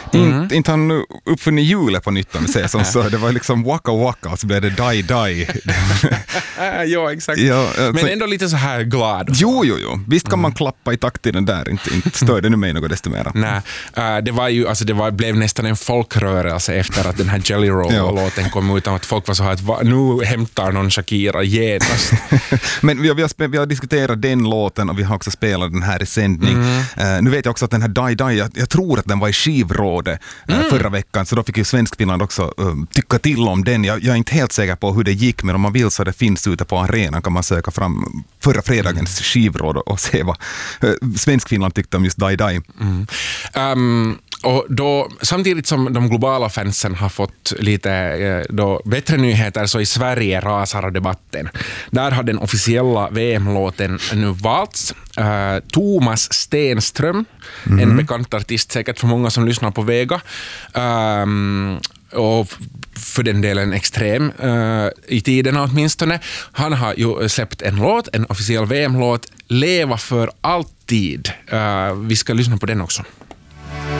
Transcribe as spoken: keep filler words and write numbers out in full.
Mm. Inte, inte han uppfunnit hjulet på nytt om vi säger som så. Det var liksom waka waka och så blev det die die. Ja, exakt. Ja, men så, ändå lite så här glad. Jo, jo, jo. Visst kan mm. man klappa i takt i den där. Inte, inte stör det nu mig något desto mera. Nej, uh, det var ju, alltså det var, blev nästan en folkrörelse efter att den här Jelly Roll-låten kom ut. Att folk var så här att va, nu hämtar någon Shakira genast. Men vi har, vi, har, vi har diskuterat den låten och vi har också spelat den här i sändning. Mm. Uh, nu vet jag också att den här Die Die, jag, jag tror att den var i skivrådet uh, mm. förra veckan, så då fick ju Svenskfinland också uh, tycka till om den. Jag, jag är inte helt säker på hur det gick, men om man vill så det finns ute på arenan kan man söka fram förra fredagens skivråd och se vad uh, Svenskfinland tyckte om just Die Die. Mm. Um, och då, samtidigt som de globala fansen har fått lite eh, då, bättre nyheter, så i Sverige rasar debatten. Där har den officiella V M-låten nu valts. Uh, Thomas Stenström, mm. en bekant artist säkert för många som lyssnar på Vega. Um, och för den delen extrem uh, i tiderna åtminstone. Han har ju släppt en låt, en officiell V M-låt, Leva för alltid. Uh, vi ska lyssna på den också.